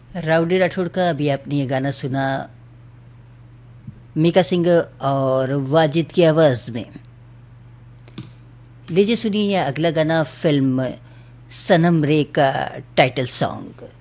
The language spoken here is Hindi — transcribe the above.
राउडी राठौड़ का अभी आपने ये गाना सुना मीका सिंह और वाजिद की आवाज़ में। लीजिए सुनिए ये अगला गाना फिल्म सनम रे का टाइटल सॉन्ग।